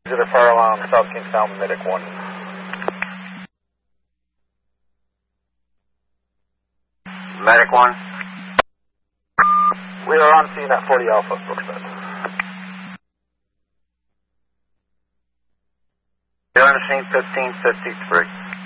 To the fire alarm, South Kingstown, Medic 1. Medic 1. We are on scene at 40 Alpha, Brookside. You're on the scene 1553.